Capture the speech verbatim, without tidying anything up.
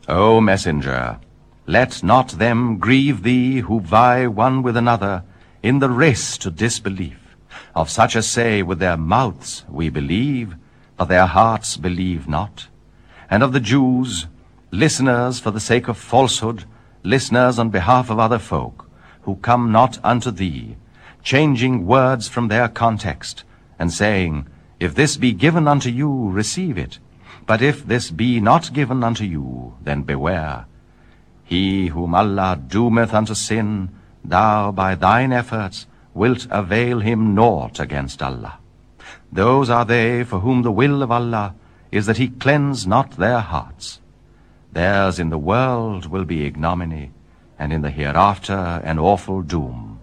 O messenger, let not them grieve thee who vie one with another in the race to disbelief, of such as say with their mouths, We believe, but their hearts believe not. And of the Jews, listeners for the sake of falsehood, listeners on behalf of other folk, who come not unto thee, changing words from their context, and saying, If this be given unto you, receive it. But if this be not given unto you, then beware. He whom Allah doometh unto sin, thou by thine efforts wilt avail him naught against Allah. Those are they for whom the will of Allah is that he cleanse not their hearts. Theirs in the world will be ignominy, and in the hereafter an awful doom.